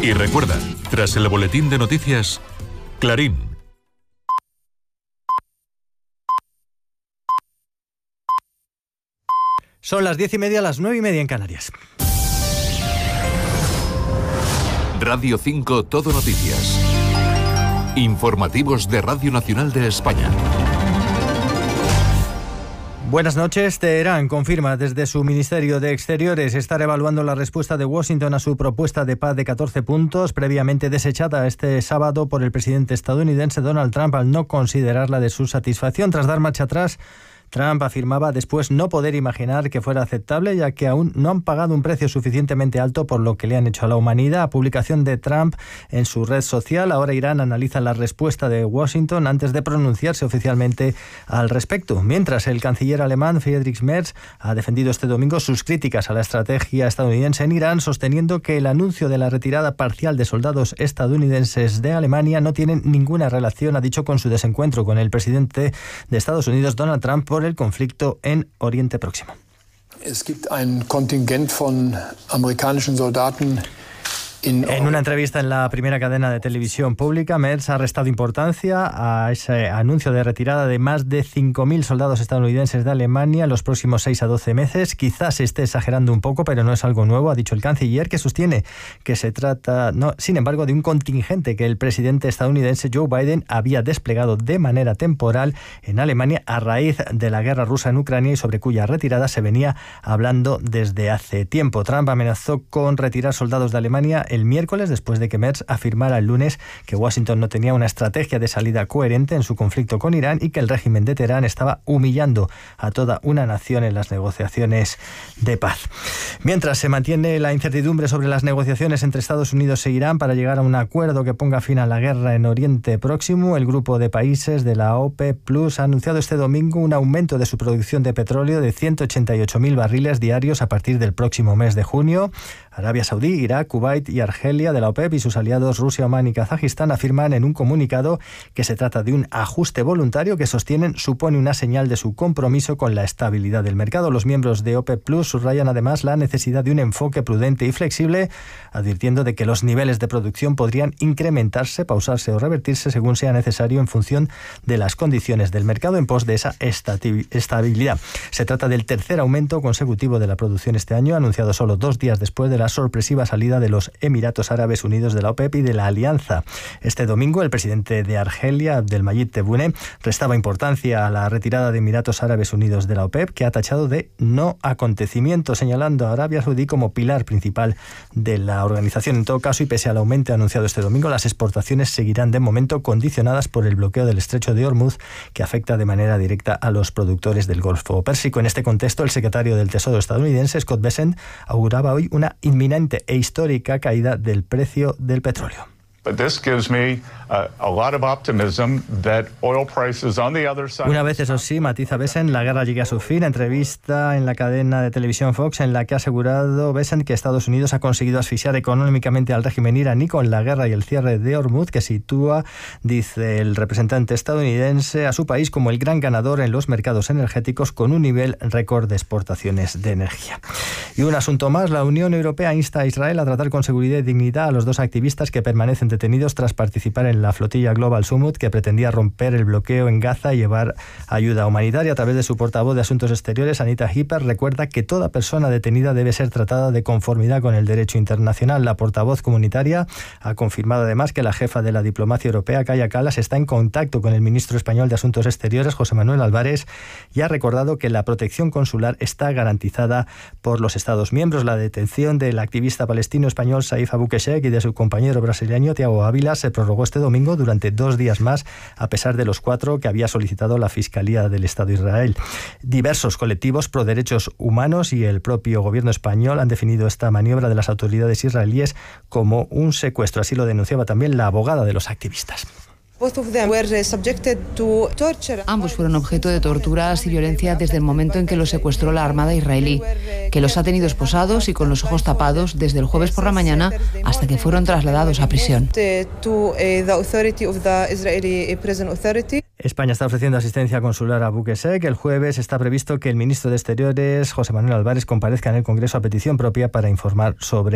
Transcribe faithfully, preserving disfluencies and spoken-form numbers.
Y recuerda, tras el boletín de noticias, Clarín. Son las diez y media, las nueve y media en Canarias. Radio cinco Todo Noticias. Informativos de Radio Nacional de España. Buenas noches. Teherán confirma desde su Ministerio de Exteriores estar evaluando la respuesta de Washington a su propuesta de paz de catorce puntos, previamente desechada este sábado por el presidente estadounidense Donald Trump al no considerarla de su satisfacción. Tras dar marcha atrás, Trump afirmaba después no poder imaginar que fuera aceptable, ya que aún no han pagado un precio suficientemente alto por lo que le han hecho a la humanidad. A publicación de Trump en su red social, ahora Irán analiza la respuesta de Washington antes de pronunciarse oficialmente al respecto. Mientras, el canciller alemán Friedrich Merz ha defendido este domingo sus críticas a la estrategia estadounidense en Irán, sosteniendo que el anuncio de la retirada parcial de soldados estadounidenses de Alemania no tiene ninguna relación, ha dicho, con su desencuentro con el presidente de Estados Unidos, Donald Trump, por el conflicto en Oriente Próximo. Es gibt ein Kontingent von amerikanischen Soldaten. En una entrevista en la primera cadena de televisión pública, Merz ha restado importancia a ese anuncio de retirada de más de cinco mil soldados estadounidenses de Alemania en los próximos seis a doce meses. Quizás se esté exagerando un poco, pero no es algo nuevo, ha dicho el canciller, que sostiene que se trata, no, sin embargo, de un contingente que el presidente estadounidense Joe Biden había desplegado de manera temporal en Alemania a raíz de la guerra rusa en Ucrania y sobre cuya retirada se venía hablando desde hace tiempo. Trump amenazó con retirar soldados de Alemania el miércoles, después de que Merz afirmara el lunes que Washington no tenía una estrategia de salida coherente en su conflicto con Irán y que el régimen de Teherán estaba humillando a toda una nación en las negociaciones de paz. Mientras se mantiene la incertidumbre sobre las negociaciones entre Estados Unidos e Irán para llegar a un acuerdo que ponga fin a la guerra en Oriente Próximo, el grupo de países de la OPEP Plus ha anunciado este domingo un aumento de su producción de petróleo de ciento ochenta y ocho mil barriles diarios a partir del próximo mes de junio. Arabia Saudí, Irak, Kuwait y Argelia de la OPEP y sus aliados Rusia, Omán y Kazajistán afirman en un comunicado que se trata de un ajuste voluntario que sostienen supone una señal de su compromiso con la estabilidad del mercado. Los miembros de OPEP Plus subrayan además la necesidad de un enfoque prudente y flexible, advirtiendo de que los niveles de producción podrían incrementarse, pausarse o revertirse según sea necesario en función de las condiciones del mercado en pos de esa estabilidad. Se trata del tercer aumento consecutivo de la producción este año, anunciado solo dos días después de la sorpresiva salida de los Emiratos Árabes Unidos de la OPEP y de la Alianza. Este domingo, el presidente de Argelia, Abdelmajid Tebboune, restaba importancia a la retirada de Emiratos Árabes Unidos de la OPEP, que ha tachado de no acontecimiento, señalando a Arabia Saudí como pilar principal de la organización. En todo caso, y pese al aumento anunciado este domingo, las exportaciones seguirán de momento condicionadas por el bloqueo del estrecho de Hormuz, que afecta de manera directa a los productores del Golfo Pérsico. En este contexto, el secretario del Tesoro estadounidense, Scott Bessent, auguraba hoy una inminente e histórica caída del precio del petróleo. Una vez, eso sí, matiza Bessent, la guerra llegue a su fin. Entrevista en la cadena de televisión Fox en la que ha asegurado Bessent que Estados Unidos ha conseguido asfixiar económicamente al régimen iraní con la guerra y el cierre de Hormuz, que sitúa, dice el representante estadounidense, a su país como el gran ganador en los mercados energéticos con un nivel récord de exportaciones de energía. Y un asunto más, la Unión Europea insta a Israel a tratar con seguridad y dignidad a los dos activistas que permanecen detenidos tras participar en la flotilla Global Summit que pretendía romper el bloqueo en Gaza y llevar ayuda humanitaria. A través de su portavoz de Asuntos Exteriores, Anita Hipper, recuerda que toda persona detenida debe ser tratada de conformidad con el derecho internacional. La portavoz comunitaria ha confirmado además que la jefa de la diplomacia europea, Kaja Kallas, está en contacto con el ministro español de Asuntos Exteriores, José Manuel Álvarez, y ha recordado que la protección consular está garantizada por los Estados miembros. La detención del activista palestino español Saif Abou-Keshek y de su compañero brasileño Thiago Ávila se prorrogó este domingo durante dos días más, a pesar de los cuatro que había solicitado la Fiscalía del Estado de Israel. Diversos colectivos pro derechos humanos y el propio gobierno español han definido esta maniobra de las autoridades israelíes como un secuestro. Así lo denunciaba también la abogada de los activistas. Ambos fueron objeto de torturas y violencia desde el momento en que los secuestró la Armada israelí, que los ha tenido esposados y con los ojos tapados desde el jueves por la mañana hasta que fueron trasladados a prisión. España está ofreciendo asistencia consular a Abou-Keshek. El jueves está previsto que el ministro de Exteriores, José Manuel Álvarez, comparezca en el Congreso a petición propia para informar sobre